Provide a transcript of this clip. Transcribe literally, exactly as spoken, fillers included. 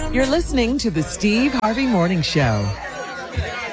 You're listening to the Steve Harvey Morning Show.